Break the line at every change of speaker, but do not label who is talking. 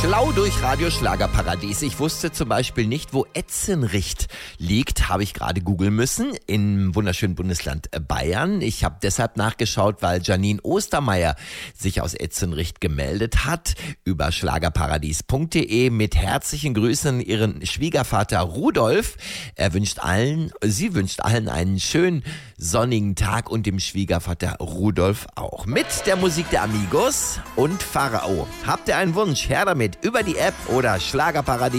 Schlau durch Radio Schlagerparadies. Ich wusste zum Beispiel nicht, wo Etzenricht liegt, habe ich gerade googeln müssen, im wunderschönen Bundesland Bayern. Ich habe deshalb nachgeschaut, weil Janine Ostermeier sich aus Etzenricht gemeldet hat über schlagerparadies.de mit herzlichen Grüßen ihren Schwiegervater Rudolf. Sie wünscht allen einen schönen sonnigen Tag und dem Schwiegervater Rudolf auch. Mit der Musik der Amigos und Pharao. Habt ihr einen Wunsch? Her damit über die App oder Schlagerparadies.